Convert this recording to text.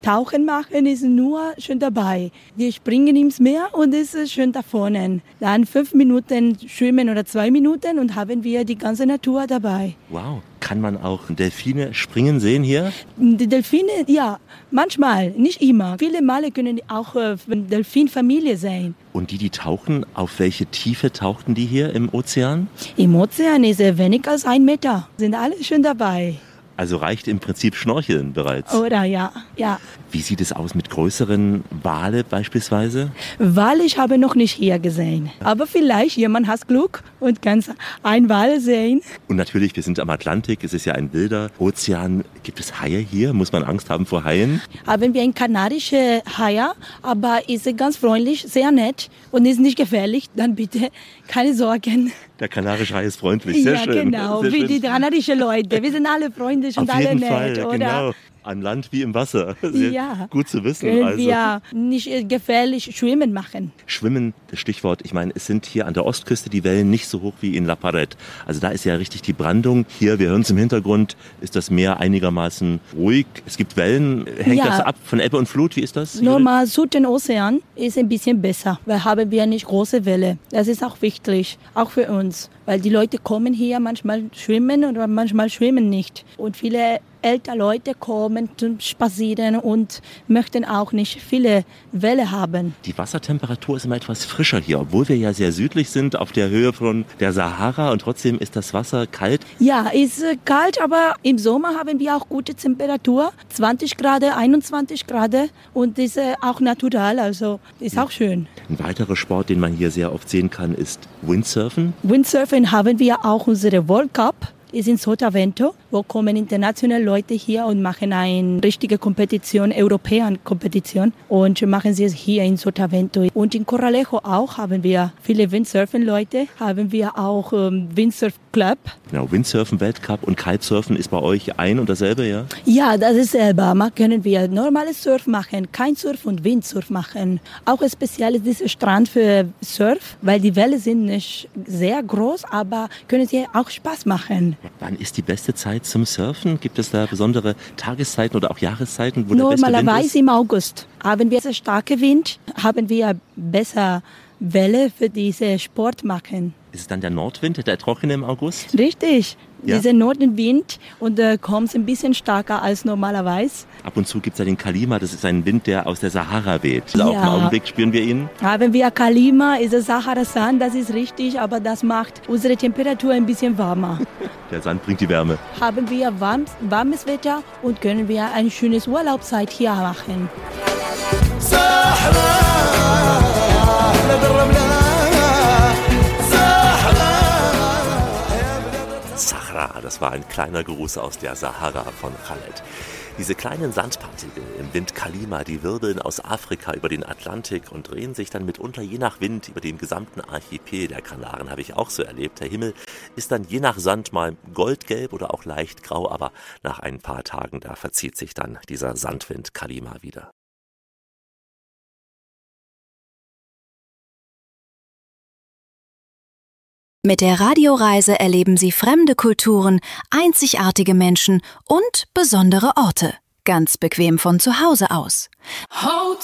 Tauchen machen ist nur schön dabei. Wir springen ins Meer und es ist schön da vorne. Dann 5 Minuten schwimmen oder 2 Minuten und haben wir die ganze Natur dabei. Wow, kann man auch Delfine springen sehen hier? Die Delfine, ja, manchmal, nicht immer. Viele Male können auch Delfinfamilie sein. Und die tauchen, auf welche Tiefe tauchten die hier im Ozean? Im Ozean ist es weniger als 1 Meter. Sind alle schön dabei. Also reicht im Prinzip Schnorcheln bereits? Oder ja. Wie sieht es aus mit größeren Wale beispielsweise? Wale ich habe noch nicht hier gesehen. Aber vielleicht jemand hat Glück und kann einen Wal sehen. Und natürlich, wir sind am Atlantik, es ist ja ein wilder Ozean. Gibt es Haie hier? Muss man Angst haben vor Haien? Haben wir einen kanadischen Hai, aber ist ganz freundlich, sehr nett und ist nicht gefährlich. Dann bitte keine Sorgen. Der kanarische Hai ist freundlich, sehr schön. Ja, genau, sehr wie schön. die kanadischen Leute. Wir sind alle freundlich und Auf alle jeden nett, Fall, oder? genau. An Land wie im Wasser. Sehr Ja. gut zu wissen. Können Also. wir nicht gefährlich schwimmen machen. Schwimmen, das Stichwort. Ich meine, es sind hier an der Ostküste die Wellen nicht so hoch wie in La Parrette. Also da ist ja richtig die Brandung. Hier, wir hören es im Hintergrund, ist das Meer einigermaßen ruhig. Es gibt Wellen. Hängt das ab von Ebbe und Flut? Wie ist das? Normal Südozean ist ein bisschen besser, weil haben wir nicht große Welle. Das ist auch wichtig, auch für uns. Weil die Leute kommen hier manchmal schwimmen oder manchmal schwimmen nicht. Und viele ältere Leute kommen zum Spazieren und möchten auch nicht viele Welle haben. Die Wassertemperatur ist immer etwas frischer hier, obwohl wir ja sehr südlich sind, auf der Höhe von der Sahara. Und trotzdem ist das Wasser kalt. Ja, ist kalt, aber im Sommer haben wir auch gute Temperatur. 20 Grad, 21 Grad und ist auch natural, also ist auch schön. Ein weiterer Sport, den man hier sehr oft sehen kann, ist Windsurfen. Windsurfen haben wir auch unsere World Cup. Ist in Sotavento, wo kommen internationale Leute hier und machen eine richtige Kompetition, Europäer-Kompetition und machen sie es hier in Sotavento. Und in Corralejo auch haben wir viele Windsurfen-Leute, haben wir auch Windsurf-Club. Genau, Windsurfen-Weltcup und Kitesurfen ist bei euch ein und dasselbe, ja? Ja, das ist selber. Können wir normales Surf machen, Kitesurf und Windsurf machen. Auch speziell ist dieser Strand für Surf, weil die Wellen sind nicht sehr groß, aber können sie auch Spaß machen. Wann ist die beste Zeit zum Surfen? Gibt es da besondere Tageszeiten oder auch Jahreszeiten, wo der beste Wind ist? Normalerweise im August. Haben wir starke Wind, haben wir besser Welle für diese Sport machen. Ist es dann der Nordwind, der trockene im August? Richtig. Ja. Dieser Nordwind und kommt ein bisschen stärker als normalerweise. Ab und zu gibt es ja den Kalima, das ist ein Wind, der aus der Sahara weht. Also auch im Augenblick spüren wir ihn. Haben wir Kalima, ist der Sahara-Sand, das ist richtig, aber das macht unsere Temperatur ein bisschen warmer. Der Sand bringt die Wärme. Haben wir warmes Wetter und können wir eine schöne Urlaubszeit hier machen. Sahara, das war ein kleiner Gruß aus der Sahara von Khaled. Diese kleinen Sandpartikel im Wind Kalima, die wirbeln aus Afrika über den Atlantik und drehen sich dann mitunter je nach Wind über den gesamten Archipel der Kanaren, habe ich auch so erlebt. Der Himmel ist dann je nach Sand mal goldgelb oder auch leicht grau, aber nach ein paar Tagen, da verzieht sich dann dieser Sandwind Kalima wieder. Mit der Radioreise erleben Sie fremde Kulturen, einzigartige Menschen und besondere Orte. Ganz bequem von zu Hause aus.